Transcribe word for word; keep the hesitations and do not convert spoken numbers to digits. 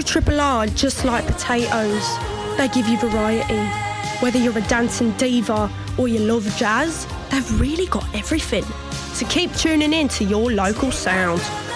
True Triple R, just like potatoes, they give you variety. Whether you're a dancing diva or you love jazz, they've really got everything. So keep tuning in to your local sound.